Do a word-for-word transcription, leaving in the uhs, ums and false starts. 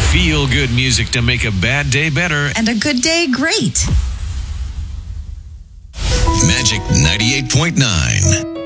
Feel good music to make a bad day better. And a good day great. Magic ninety-eight point nine.